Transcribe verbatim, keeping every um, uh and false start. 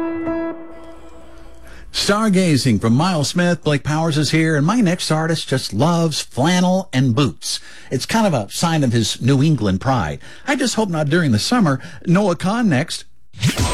Stargazing from Miles Smith. Blake Powers is here, and my next artist just loves flannel and boots. It's kind of a sign of his New England pride. I just hope not during the summer. Noah Kahn next.